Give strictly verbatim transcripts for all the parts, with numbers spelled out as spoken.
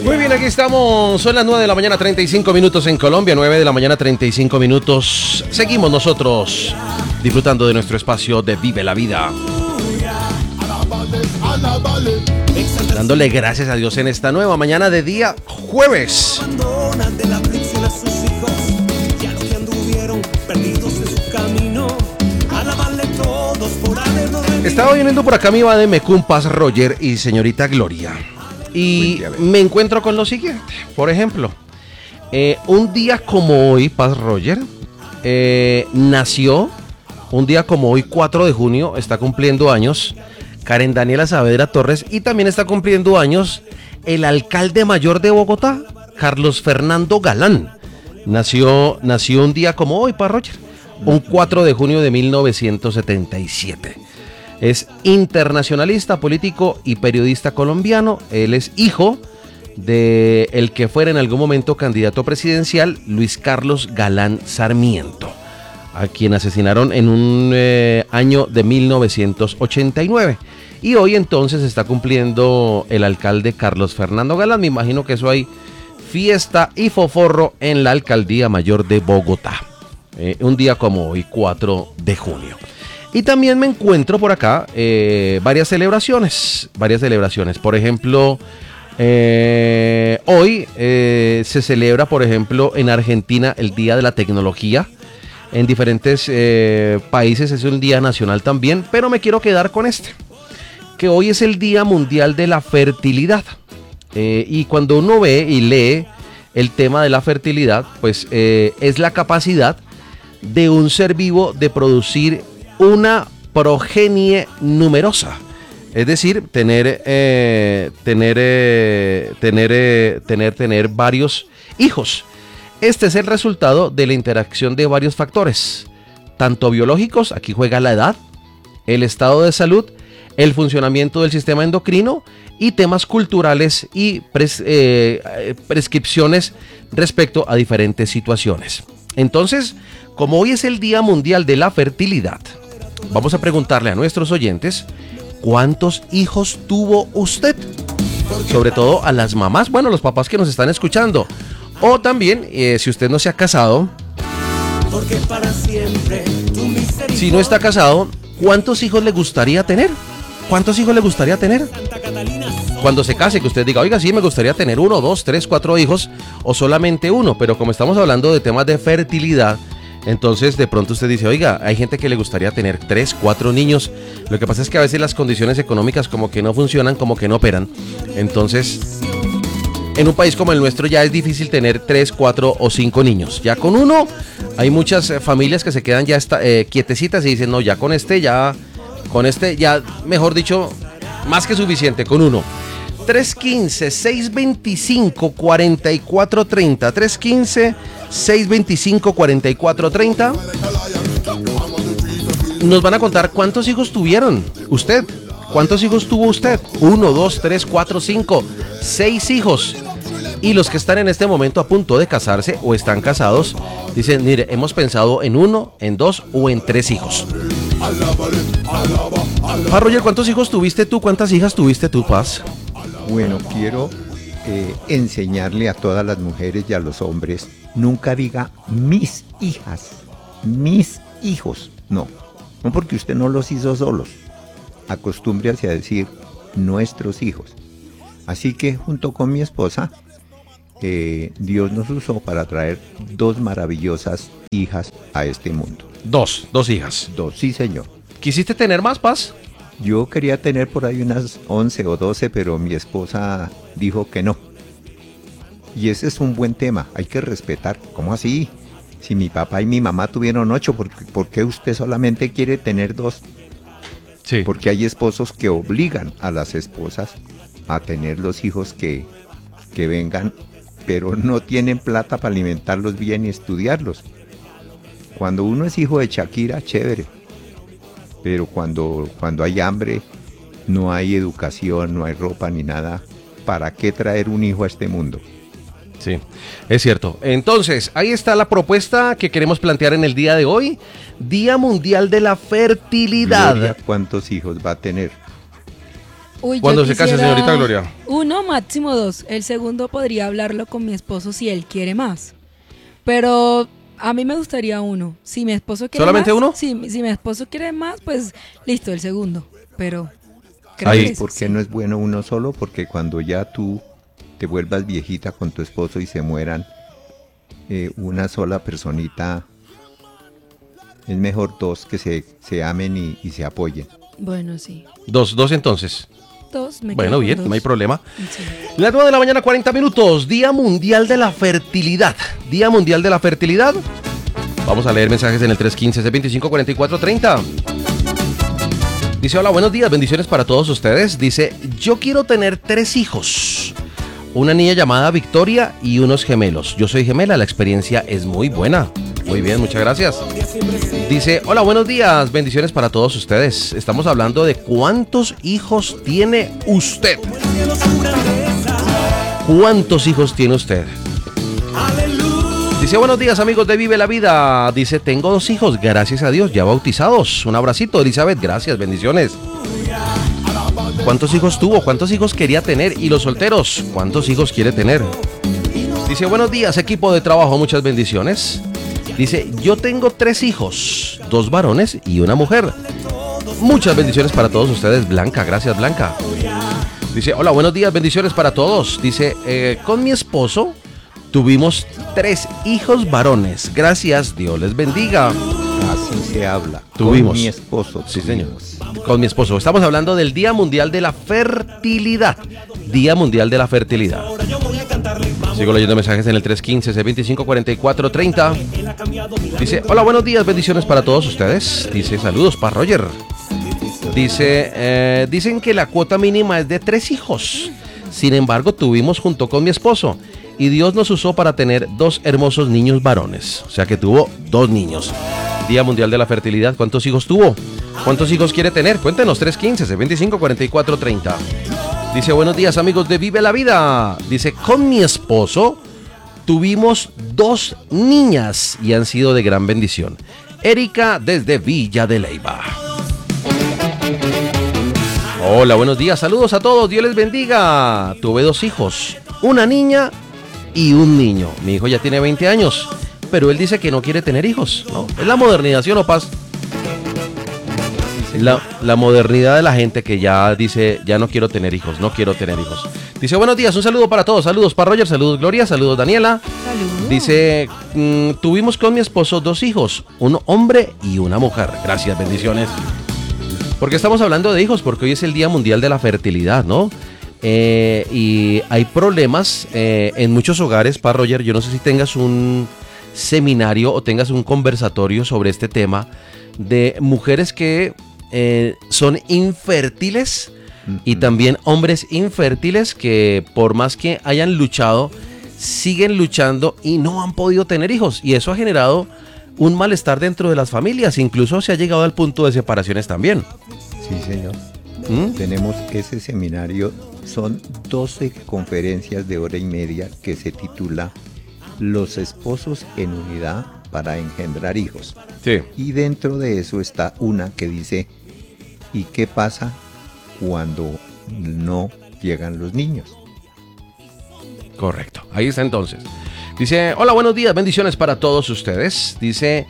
Muy bien, aquí estamos, son las nueve de la mañana, treinta y cinco minutos en Colombia, nueve de la mañana, treinta y cinco minutos. Seguimos nosotros disfrutando de nuestro espacio de Vive la Vida. Dándole gracias a Dios en esta nueva mañana de día jueves. Estaba viniendo por acá mi va de Mecum, Paz Roger y señorita Gloria. Y me encuentro con lo siguiente. Por ejemplo, eh, un día como hoy, Paz Roger, eh, nació, un día como hoy, cuatro de junio, está cumpliendo años Karen Daniela Saavedra Torres y también está cumpliendo años el alcalde mayor de Bogotá, Carlos Fernando Galán. Nació, nació un día como hoy, Paz Roger, un cuatro de junio de mil novecientos setenta y siete. Es internacionalista, político y periodista colombiano. Él es hijo de el que fuera en algún momento candidato presidencial, Luis Carlos Galán Sarmiento, a quien asesinaron en un eh, año de mil novecientos ochenta y nueve. Y hoy entonces está cumpliendo el alcalde Carlos Fernando Galán. Me imagino que eso hay fiesta y foforro en la alcaldía mayor de Bogotá. Eh, un día como hoy, cuatro de junio. Y también me encuentro por acá eh, varias celebraciones, varias celebraciones. Por ejemplo, eh, hoy eh, se celebra, por ejemplo, en Argentina el Día de la Tecnología. En diferentes eh, países es un día nacional también, pero me quiero quedar con este, que hoy es el Día Mundial de la Fertilidad. Eh, y cuando uno ve y lee el tema de la fertilidad, pues eh, es la capacidad de un ser vivo de producir una progenie numerosa, es decir, tener, eh, tener, eh, tener, eh, tener, tener varios hijos. Este es el resultado de la interacción de varios factores, tanto biológicos, aquí juega la edad, el estado de salud, el funcionamiento del sistema endocrino y temas culturales y pres, eh, prescripciones respecto a diferentes situaciones. Entonces, como hoy es el Día Mundial de la Fertilidad, vamos a preguntarle a nuestros oyentes, ¿cuántos hijos tuvo usted? Sobre todo a las mamás, bueno, los papás que nos están escuchando. O también, eh, si usted no se ha casado, si no está casado, ¿cuántos hijos le gustaría tener? ¿Cuántos hijos le gustaría tener? Cuando se case, que usted diga, oiga, sí, me gustaría tener uno, dos, tres, cuatro hijos, o solamente uno. Pero como estamos hablando de temas de fertilidad, entonces de pronto usted dice, oiga, hay gente que le gustaría tener tres, cuatro niños. Lo que pasa es que a veces las condiciones económicas como que no funcionan, como que no operan. Entonces, en un país como el nuestro ya es difícil tener tres, cuatro o cinco niños. Ya con uno, hay muchas eh, familias que se quedan ya esta, eh, quietecitas y dicen, no, ya con este, ya, con este, ya, mejor dicho, más que suficiente, con uno. tres uno cinco, seis dos cinco, cuatro cuatro tres cero, tres uno cinco, seis dos cinco, cuatro cuatro tres cero. Nos van a contar cuántos hijos tuvieron usted. ¿Cuántos hijos tuvo usted? Uno, dos, tres, cuatro, cinco, seis hijos. Y los que están en este momento a punto de casarse o están casados, dicen, mire, hemos pensado en uno, en dos o en tres hijos. Paz Roger, ¿cuántos hijos tuviste tú? ¿Cuántas hijas tuviste tú, Paz? Bueno, quiero eh, enseñarle a todas las mujeres y a los hombres, nunca diga mis hijas, mis hijos, no, no porque usted no los hizo solos, acostúmbrese a decir nuestros hijos. Así que junto con mi esposa, eh, Dios nos usó para traer dos maravillosas hijas a este mundo. Dos, dos hijas. Dos, sí señor. ¿Quisiste tener más, Paz? Yo quería tener por ahí unas once o doce, pero mi esposa dijo que no. Y ese es un buen tema, hay que respetar. ¿Cómo así? Si mi papá y mi mamá tuvieron ocho, ¿por, ¿por qué usted solamente quiere tener dos? Sí. Porque hay esposos que obligan a las esposas a tener los hijos que, que vengan, pero no tienen plata para alimentarlos bien y estudiarlos. Cuando uno es hijo de Shakira, chévere. Pero cuando, cuando hay hambre, no hay educación, no hay ropa ni nada, ¿para qué traer un hijo a este mundo? Sí, es cierto. Entonces, ahí está la propuesta que queremos plantear en el día de hoy. Día Mundial de la Fertilidad. Gloria, ¿cuántos hijos va a tener? Uy, Cuando yo se case, quisiera señorita Gloria. Uno, máximo dos. El segundo podría hablarlo con mi esposo si él quiere más. Pero a mí me gustaría uno. Si mi esposo quiere ¿Solamente más, uno? Si, si mi esposo quiere más, pues listo, el segundo. Pero creo Ahí. que ¿Por qué sí. no es bueno uno solo? Porque cuando ya tú te vuelvas viejita con tu esposo y se mueran, eh, una sola personita, es mejor dos que se, se amen y, y se apoyen. Bueno, sí. Dos, dos entonces. Dos, me Bueno, quedo con bien, dos. no hay problema. Sí. Las nueve de la mañana, cuarenta minutos. Día Mundial de la Fertilidad. Día Mundial de la Fertilidad. Vamos a leer mensajes en el tres uno cinco, seis dos cinco, cuatro cuatro tres cero. Dice, hola, buenos días, bendiciones para todos ustedes. Dice, yo quiero tener tres hijos. Una niña llamada Victoria y unos gemelos. Yo soy gemela, la experiencia es muy buena. Muy bien, muchas gracias. Dice, hola, buenos días, bendiciones para todos ustedes. Estamos hablando de cuántos hijos tiene usted. ¿Cuántos hijos tiene usted? Dice, buenos días amigos de Vive la Vida. Dice, tengo dos hijos, gracias a Dios, ya bautizados. Un abracito, Elizabeth, gracias, bendiciones. ¿Cuántos hijos tuvo? ¿Cuántos hijos quería tener? Y los solteros, ¿cuántos hijos quiere tener? Dice, buenos días equipo de trabajo, muchas bendiciones. Dice, yo tengo tres hijos, dos varones y una mujer. Muchas bendiciones para todos ustedes, Blanca, gracias Blanca. Dice, hola, buenos días, bendiciones para todos. Dice, eh, con mi esposo tuvimos tres hijos varones. Gracias, Dios les bendiga. Así se habla. Tuvimos. Con mi esposo. Sí, tuvimos. señor. Con mi esposo. Estamos hablando del Día Mundial de la Fertilidad. Día Mundial de la Fertilidad. Sigo leyendo mensajes en el tres uno cinco, seis dos cinco, cuatro cuatro tres cero. Dice, hola, buenos días, bendiciones para todos ustedes. Dice, saludos para Roger. Dice, eh, dicen que la cuota mínima es de tres hijos. Sin embargo, tuvimos junto con mi esposo. Y Dios nos usó para tener dos hermosos niños varones. O sea que tuvo dos niños. Día Mundial de la Fertilidad. ¿Cuántos hijos tuvo? ¿Cuántos hijos quiere tener? Cuéntenos, tres uno cinco, seis dos cinco, cuatro cuatro tres cero. Dice, buenos días amigos de Vive la Vida. Dice, con mi esposo tuvimos dos niñas y han sido de gran bendición. Erika desde Villa de Leyva. Hola, buenos días, saludos a todos, Dios les bendiga. Tuve dos hijos, una niña y un niño. Mi hijo ya tiene veinte años, pero él dice que no quiere tener hijos, ¿no? Es la modernidad, ¿sí o no, Paz? La, la modernidad de la gente que ya dice, ya no quiero tener hijos, no quiero tener hijos. Dice, buenos días, un saludo para todos, saludos para Roger, saludos Gloria, saludos Daniela. Saludos. Dice, mmm, tuvimos con mi esposo dos hijos, un hombre y una mujer. Gracias, bendiciones. Porque estamos hablando de hijos, porque hoy es el Día Mundial de la Fertilidad, ¿no? Eh, y hay problemas eh, en muchos hogares, para Roger, yo no sé si tengas un seminario o tengas un conversatorio sobre este tema de mujeres que eh, son infértiles uh-huh. y también hombres infértiles que por más que hayan luchado, siguen luchando y no han podido tener hijos. Y eso ha generado un malestar dentro de las familias, incluso se ha llegado al punto de separaciones también. Sí, señor. ¿Mm? Tenemos ese seminario, son doce conferencias de hora y media que se titula Los esposos en unidad para engendrar hijos. Sí. Y dentro de eso está una que dice, ¿y qué pasa cuando no llegan los niños? Correcto, ahí está entonces. Dice, hola, buenos días, bendiciones para todos ustedes. Dice,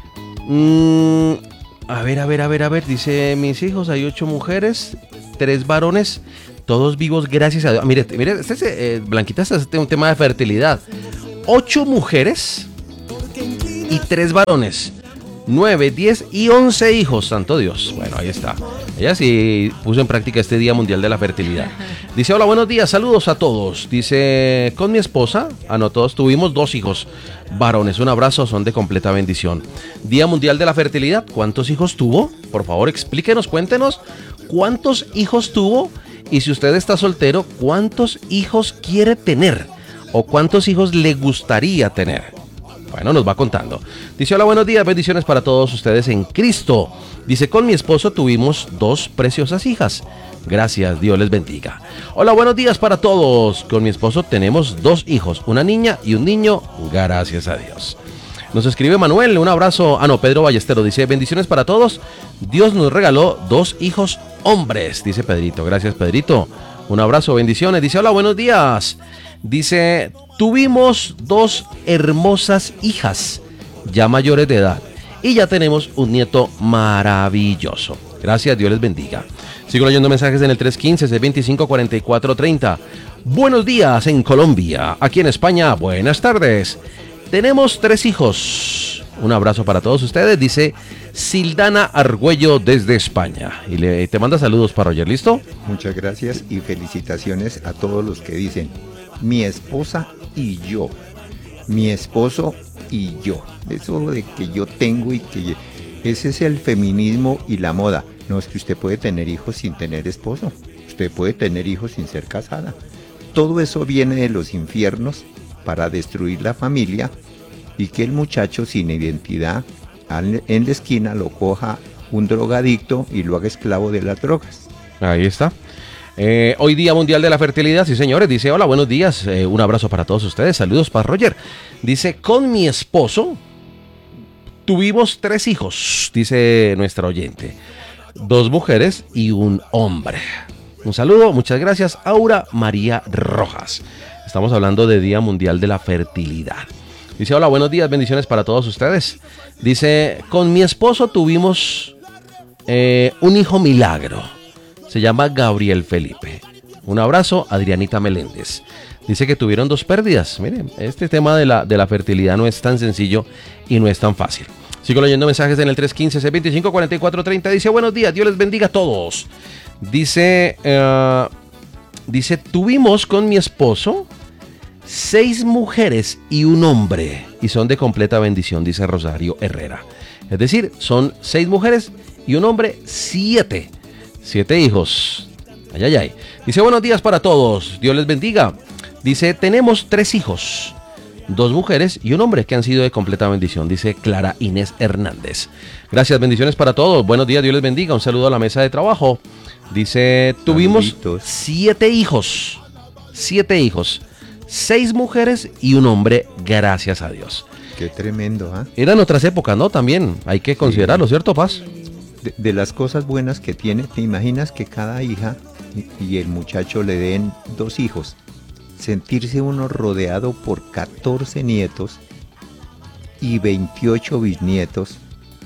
mmm, a ver, a ver, a ver, a ver, dice, mis hijos, hay ocho mujeres, tres varones, todos vivos, gracias a Dios. Mire, mire, este es, eh, Blanquita, este es un tema de fertilidad. Ocho mujeres y tres varones. nueve, diez y once hijos, santo Dios. Bueno, ahí está. Ella sí puso en práctica este Día Mundial de la Fertilidad. Dice, hola, buenos días, saludos a todos. Dice, con mi esposa, ah, no, todos tuvimos dos hijos varones. Un abrazo, son de completa bendición. Día Mundial de la Fertilidad, ¿cuántos hijos tuvo? Por favor, explíquenos, cuéntenos cuántos hijos tuvo. Y si usted está soltero, ¿cuántos hijos quiere tener? ¿O cuántos hijos le gustaría tener? Bueno, nos va contando. Dice, hola, buenos días, bendiciones para todos ustedes en Cristo. Dice, con mi esposo tuvimos dos preciosas hijas. Gracias, Dios les bendiga. Hola, buenos días para todos. Con mi esposo tenemos dos hijos, una niña y un niño. Gracias a Dios. Nos escribe Manuel, un abrazo. Ah, no, Pedro Ballestero dice, bendiciones para todos. Dios nos regaló dos hijos hombres, dice Pedrito. Gracias, Pedrito. Un abrazo, bendiciones. Dice, hola, buenos días. Dice, tuvimos dos hermosas hijas, ya mayores de edad, y ya tenemos un nieto maravilloso. Gracias, Dios les bendiga. Sigo leyendo mensajes en el tres uno cinco, seis dos cinco, cuatro cuatro tres cero. Buenos días en Colombia. Aquí en España, buenas tardes. Tenemos tres hijos. Un abrazo para todos ustedes, dice Sildana Argüello desde España. Y le, te manda saludos para Roger, ¿listo? Muchas gracias y felicitaciones a todos los que dicen mi esposa y yo, mi esposo y yo. Eso de que yo tengo y que... Ese es el feminismo y la moda. No, es que usted puede tener hijos sin tener esposo. Usted puede tener hijos sin ser casada. Todo eso viene de los infiernos para destruir la familia y que el muchacho sin identidad en la esquina lo coja un drogadicto y lo haga esclavo de las drogas. Ahí está. Eh, hoy Día Mundial de la Fertilidad, sí señores, dice, hola, buenos días, eh, un abrazo para todos ustedes, saludos para Roger. Dice, con mi esposo tuvimos tres hijos, dice nuestra oyente, dos mujeres y un hombre. Un saludo, muchas gracias, Aura María Rojas. Estamos hablando de Día Mundial de la Fertilidad. Dice, hola, buenos días, bendiciones para todos ustedes. Dice, con mi esposo tuvimos eh, un hijo milagro. Se llama Gabriel Felipe. Un abrazo, Adrianita Meléndez. Dice que tuvieron dos pérdidas. Miren, este tema de la, de la fertilidad no es tan sencillo y no es tan fácil. Sigo leyendo mensajes en el tres uno cinco, seis dos cinco, cuatro cuatro tres cero. Dice, buenos días, Dios les bendiga a todos. Dice, uh, dice, tuvimos con mi esposo seis mujeres y un hombre. Y son de completa bendición, dice Rosario Herrera. Es decir, son seis mujeres y un hombre, siete. Siete hijos. Ay, ay, ay. Dice, buenos días para todos. Dios les bendiga. Dice, tenemos tres hijos. Dos mujeres y un hombre que han sido de completa bendición. Dice Clara Inés Hernández. Gracias, bendiciones para todos. Buenos días, Dios les bendiga. Un saludo a la mesa de trabajo. Dice, tuvimos Saluditos. siete hijos. Siete hijos. Seis mujeres y un hombre, gracias a Dios. Qué tremendo, ¿ah? ¿eh? Eran otras épocas, ¿no? También hay que considerarlo, sí. ¿Cierto, Paz? De, de las cosas buenas que tiene, ¿te imaginas que cada hija y, y el muchacho le den dos hijos? Sentirse uno rodeado por catorce nietos y veintiocho bisnietos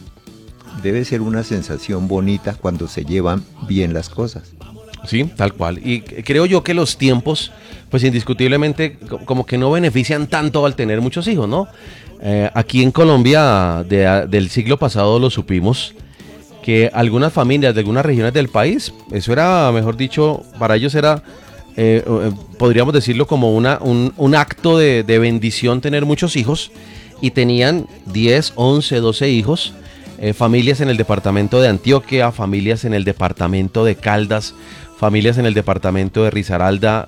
debe ser una sensación bonita cuando se llevan bien las cosas. Sí, tal cual. Y creo yo que los tiempos, pues indiscutiblemente, como que no benefician tanto al tener muchos hijos, ¿no? Eh, aquí en Colombia, de, del siglo pasado lo supimos, que algunas familias de algunas regiones del país, eso era, mejor dicho, para ellos era, eh, eh, podríamos decirlo como una, un, un acto de, de bendición tener muchos hijos, y tenían diez, once, doce hijos, eh, familias en el departamento de Antioquia, familias en el departamento de Caldas, familias en el departamento de Risaralda,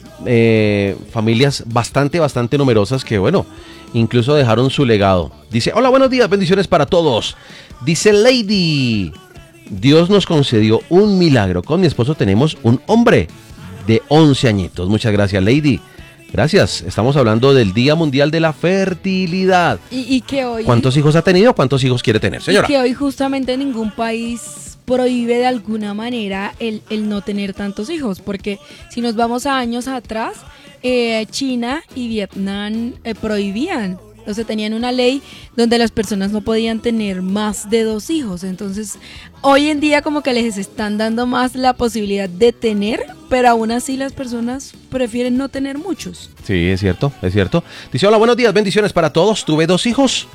eh, familias bastante, bastante numerosas que, bueno, incluso dejaron su legado. Dice, hola, buenos días, bendiciones para todos. Dice Lady, Dios nos concedió un milagro. Con mi esposo tenemos un hombre de once añitos. Muchas gracias, Lady. Gracias. Estamos hablando del Día Mundial de la Fertilidad. Y, y que hoy... ¿Cuántos hijos ha tenido? ¿Cuántos hijos quiere tener, señora? Y que hoy justamente ningún país prohíbe de alguna manera el, el no tener tantos hijos, porque si nos vamos a años atrás, eh, China y Vietnam eh, prohibían, o sea, tenían una ley donde las personas no podían tener más de dos hijos. Entonces, hoy en día como que les están dando más la posibilidad de tener, pero aún así las personas prefieren no tener muchos. Sí, es cierto, es cierto. Dice, hola, buenos días, bendiciones para todos. Tuve dos hijos.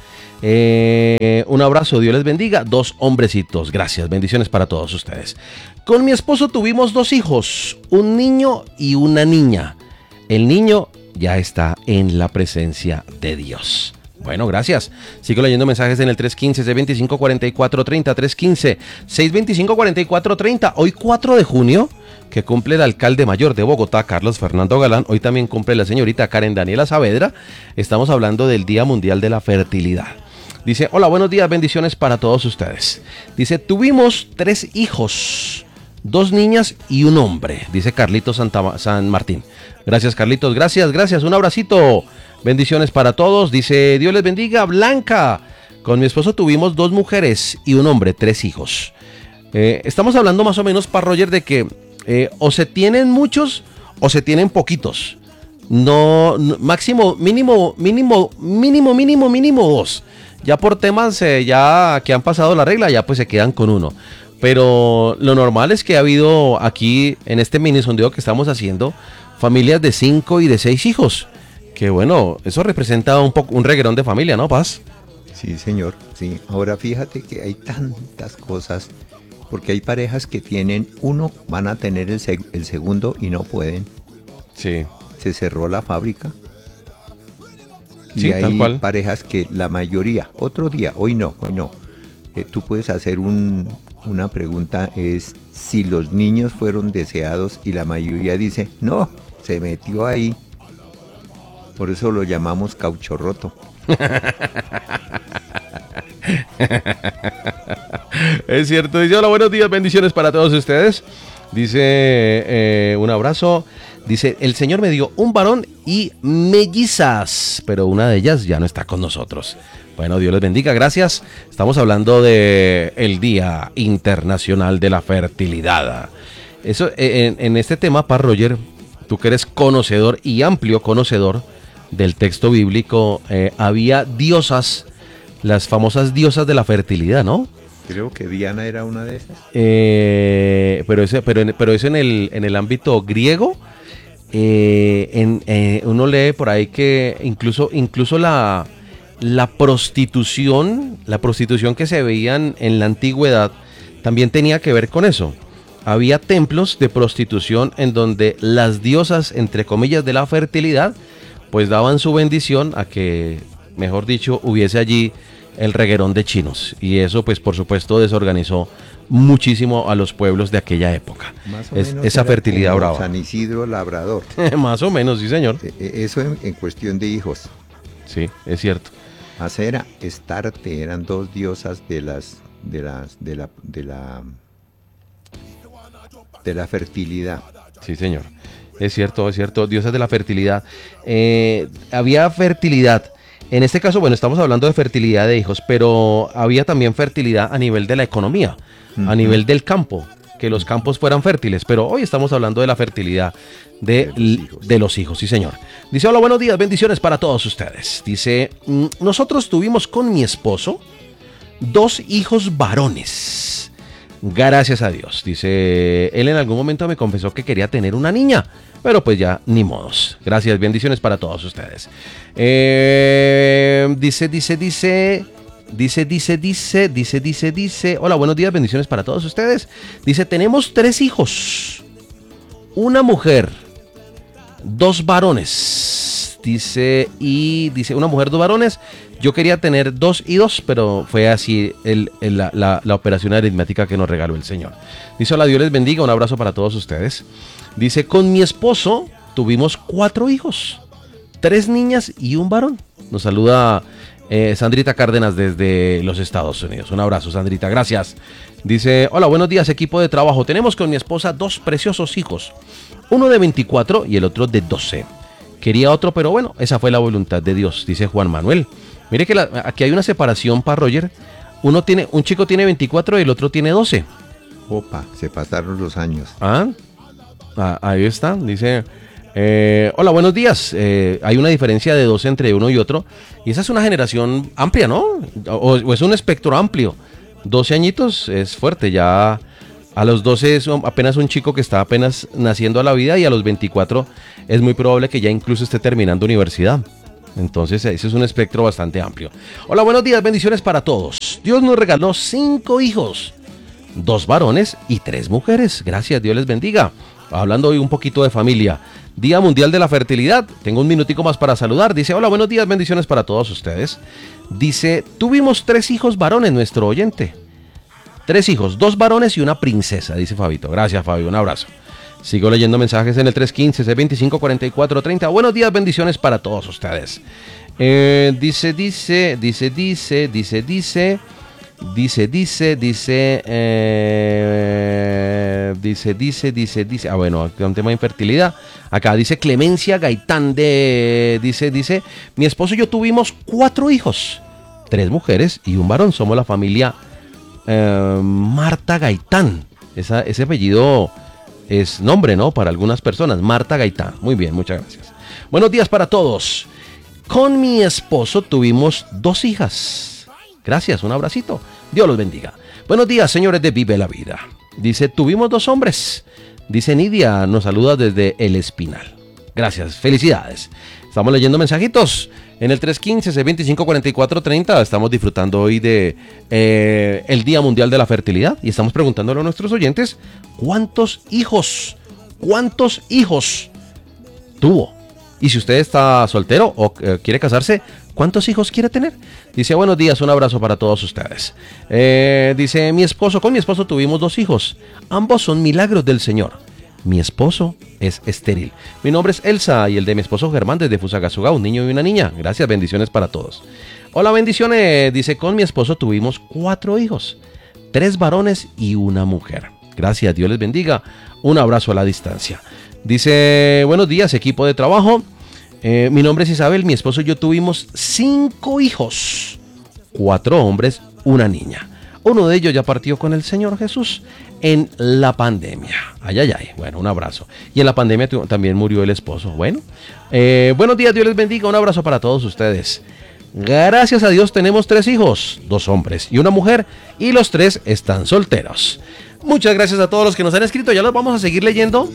Eh, un abrazo, Dios les bendiga. Dos hombrecitos, gracias, bendiciones para todos ustedes. Con mi esposo tuvimos dos hijos, un niño y una niña. El niño ya está en la presencia de Dios. Bueno, gracias. Sigo leyendo mensajes en el tres uno cinco, seis dos cinco, cuatro cuatro tres cero, tres uno cinco, seis dos cinco, cuatro cuatro tres cero. Hoy cuatro de junio, que cumple el alcalde mayor de Bogotá, Carlos Fernando Galán. Hoy también cumple la señorita Karen Daniela Saavedra. Estamos hablando del Día Mundial de la Fertilidad. Dice, hola, buenos días, bendiciones para todos ustedes. Dice, tuvimos tres hijos, dos niñas y un hombre, dice Carlitos Santa, San Martín. Gracias, Carlitos, gracias, gracias, un abracito. Bendiciones para todos, dice Dios les bendiga. Blanca, con mi esposo tuvimos dos mujeres y un hombre, tres hijos. Eh, estamos hablando más o menos, para Roger, de que eh, o se tienen muchos o se tienen poquitos. No, no máximo, mínimo, mínimo, mínimo, mínimo, mínimo dos. Ya por temas eh, ya que han pasado la regla, ya pues se quedan con uno. Pero lo normal es que ha habido aquí, en este mini sondeo que estamos haciendo, familias de cinco y de seis hijos. Que bueno, eso representa un poco un reguerón de familia, ¿no, Paz? Sí, señor, sí. Ahora fíjate que hay tantas cosas, porque hay parejas que tienen uno, van a tener el, seg- el segundo y no pueden. Sí. Se cerró la fábrica. Y Sí, hay tal cual. parejas que la mayoría, otro día, hoy no, hoy no. Eh, tú puedes hacer un, una pregunta, es si los niños fueron deseados y la mayoría dice, no, se metió ahí. Por eso lo llamamos caucho roto. Es cierto, dice hola, buenos días, bendiciones para todos ustedes. Dice eh, un abrazo. Dice, el Señor me dio un varón y mellizas, pero una de ellas ya no está con nosotros. Bueno, Dios les bendiga, gracias. Estamos hablando de el Día Internacional de la Fertilidad. Eso, en, en este tema, Paz Roger, tú que eres conocedor y amplio conocedor del texto bíblico, eh, había diosas, las famosas diosas de la fertilidad, ¿no? Creo que Diana era una de esas. Eh, pero, ese, pero, en, pero eso en el, en el ámbito griego. Eh, en, eh, uno lee por ahí que incluso, incluso la, la prostitución, la prostitución que se veían en la antigüedad también tenía que ver con eso. Había templos de prostitución en donde las diosas, entre comillas, de la fertilidad, pues daban su bendición a que, mejor dicho, hubiese allí el reguerón de chinos. Y eso, pues, por supuesto, desorganizó muchísimo a los pueblos de aquella época. Más o Es, menos esa era fertilidad como brava. San Isidro Labrador. Más o menos, sí, señor. E- e- Eso en, en cuestión de hijos. Sí, es cierto. Acera, Estarte eran dos diosas de las de las de la de la de la fertilidad. Sí, señor. Es cierto, es cierto. Diosas de la fertilidad. Eh, había fertilidad. En este caso, bueno, estamos hablando de fertilidad de hijos, pero había también fertilidad a nivel de la economía, a nivel del campo, que los campos fueran fértiles. Pero hoy estamos hablando de la fertilidad de, De los hijos. de los hijos, sí, señor. Dice, hola, buenos días, bendiciones para todos ustedes. Dice, "Mm, nosotros tuvimos con mi esposo dos hijos varones. Gracias a Dios. Dice, él en algún momento me confesó que quería tener una niña, pero pues ya ni modos. Gracias, bendiciones para todos ustedes. Eh, dice, dice, dice, dice, dice, dice, dice, dice, dice. Hola, buenos días, bendiciones para todos ustedes. Dice, tenemos tres hijos, una mujer, dos varones. Dice, y dice, una mujer, dos varones. Yo quería tener dos y dos, pero fue así el, el, la, la, la operación aritmética que nos regaló el Señor. Dice, hola, Dios les bendiga, un abrazo para todos ustedes. Dice, con mi esposo tuvimos cuatro hijos, tres niñas y un varón. Nos saluda eh, Sandrita Cárdenas desde los Estados Unidos. Un abrazo, Sandrita, gracias. Dice, hola, buenos días, equipo de trabajo. Tenemos con mi esposa dos preciosos hijos, uno de veinticuatro y el otro de doce. Quería otro, pero bueno, esa fue la voluntad de Dios, dice Juan Manuel. Mire que la, aquí hay una separación para Roger. Uno tiene, un chico tiene veinticuatro y el otro tiene doce. Opa, se pasaron los años. Ah, ah ahí está, dice, eh, hola, buenos días. Eh, hay una diferencia de doce entre uno y otro. Y esa es una generación amplia, ¿no? O, o es un espectro amplio. doce añitos es fuerte, ya a los doce es apenas un chico que está apenas naciendo a la vida y a los veinticuatro es muy probable que ya incluso esté terminando universidad. Entonces ese es un espectro bastante amplio. Hola, buenos días, bendiciones para todos. Dios nos regaló cinco hijos, dos varones y tres mujeres. Gracias, Dios les bendiga. Hablando hoy un poquito de familia. Día Mundial de la Fertilidad. Tengo un minutico más para saludar. Dice, hola, buenos días, bendiciones para todos ustedes. Dice, tuvimos tres hijos varones, nuestro oyente. Tres hijos, dos varones y una princesa, dice Fabito. Gracias, Fabio, un abrazo. Sigo leyendo mensajes en el tres uno cinco, seis dos cinco, cuatro cuatro tres cero. Buenos días, bendiciones para todos ustedes. Eh, dice, dice, dice, dice, dice, dice. Dice, dice, dice, eh, dice, dice, dice, dice, ah bueno, aquí un tema de infertilidad. Acá dice Clemencia Gaitán, de, dice, dice, mi esposo y yo tuvimos cuatro hijos, tres mujeres y un varón. Somos la familia eh, Marta Gaitán. Esa, ese apellido es nombre, ¿no? Para algunas personas, Marta Gaitán. Muy bien, muchas gracias. Buenos días para todos. Con mi esposo tuvimos dos hijas. Gracias, un abracito. Dios los bendiga. Buenos días, señores de Vive la Vida. Dice, tuvimos dos hombres. Dice Nidia, nos saluda desde El Espinal. Gracias, felicidades. Estamos leyendo mensajitos en el tres uno cinco, seis dos cinco, cuatro cuatro tres cero. Estamos disfrutando hoy de eh, el Día Mundial de la Fertilidad y estamos preguntándole a nuestros oyentes cuántos hijos, cuántos hijos tuvo. Y si usted está soltero o eh, quiere casarse, ¿cuántos hijos quiere tener? Dice, buenos días, un abrazo para todos ustedes. Eh, dice, mi esposo, con mi esposo tuvimos dos hijos. Ambos son milagros del Señor. Mi esposo es estéril. Mi nombre es Elsa y el de mi esposo Germán desde Fusagasugá, un niño y una niña. Gracias, bendiciones para todos. Hola, bendiciones. Dice, con mi esposo tuvimos cuatro hijos. Tres varones y una mujer. Gracias, Dios les bendiga. Un abrazo a la distancia. Dice, buenos días, equipo de trabajo. Eh, mi nombre es Isabel, mi esposo y yo tuvimos cinco hijos, cuatro hombres, una niña. Uno de ellos ya partió con el Señor Jesús en la pandemia. Ay, ay, ay. Bueno, un abrazo. Y en la pandemia tu, también murió el esposo. Bueno, eh, buenos días, Dios les bendiga. Un abrazo para todos ustedes. Gracias a Dios tenemos tres hijos, dos hombres y una mujer, y los tres están solteros. Muchas gracias a todos los que nos han escrito. Ya los vamos a seguir leyendo.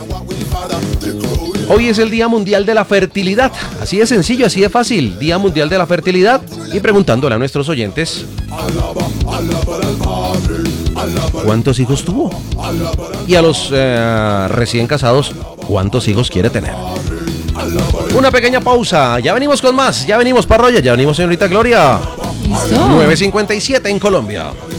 Hoy es el Día Mundial de la Fertilidad. Así de sencillo, así de fácil. Día Mundial de la Fertilidad. Y preguntándole a nuestros oyentes, ¿cuántos hijos tuvo? Y a los eh, recién casados, ¿cuántos hijos quiere tener? Una pequeña pausa. Ya venimos con más. Ya venimos, Parroya. Ya venimos, señorita Gloria. ¿Listo? nueve cincuenta y siete en Colombia.